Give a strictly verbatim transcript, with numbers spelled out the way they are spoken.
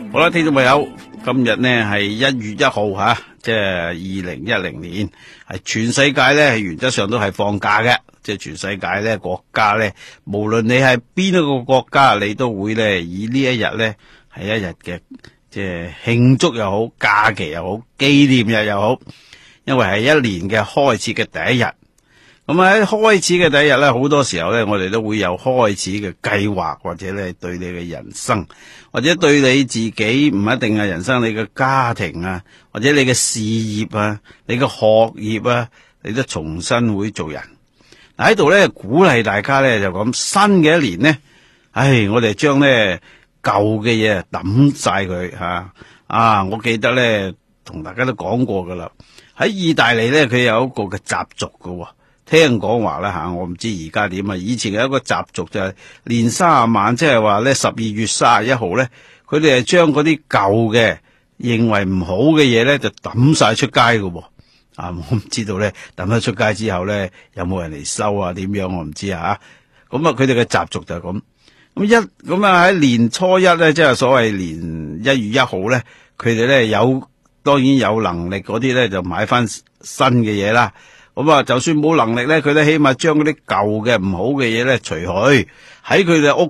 好啦，聽眾朋友，今日呢係一月一號吓，即係二零一零年，係全世界呢原則上都係放假嘅，即係全世界呢國家呢，無論你係邊一個國家，你都會呢以呢一日呢係一日嘅即係慶祝又好，假期又好，紀念日又好，因為係一年嘅開始嘅第一日。咁喺開始嘅第一日咧，好多時候咧，我哋都會有開始嘅計劃，或者咧對你嘅人生，或者對你自己唔一定係人生，你嘅家庭啊，或者你嘅事業啊，你嘅學業啊，你都重新會做人。嗱喺度咧鼓勵大家咧就咁，新嘅一年呢，唉，我哋將咧舊嘅嘢抌晒佢吓啊！我記得咧同大家都講過噶啦，喺意大利咧佢有一個嘅習俗噶。聽講話咧吓，我唔知而家點啊。以前有一個習俗就係年卅晚，即係話咧十二月卅一號咧，佢哋係將嗰啲舊嘅認為唔好嘅嘢咧，就抌晒出街噶。啊，我唔知道咧抌咗出街之後咧，有冇人嚟收啊？點樣我唔知啊。咁啊，佢哋嘅習俗就係咁。咁一咁啊喺年初一咧，即係所謂年一月一號咧，佢哋咧有當然有能力嗰啲咧就買翻新嘅嘢啦。咁啊，就算冇能力咧，佢都起碼將嗰啲舊嘅唔好嘅嘢咧除去喺佢哋屋